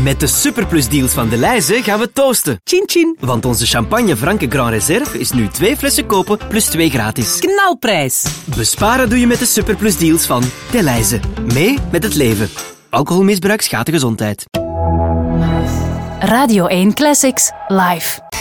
Met de superplusdeals van Delhaize gaan we toosten. Chin chin. Want onze champagne Franke Grand Reserve is nu 2 flessen kopen plus 2 gratis. Knalprijs. Besparen doe je met de superplusdeals van Delhaize. Mee met het leven. Alcoholmisbruik schaadt de gezondheid. Radio 1 Classics live.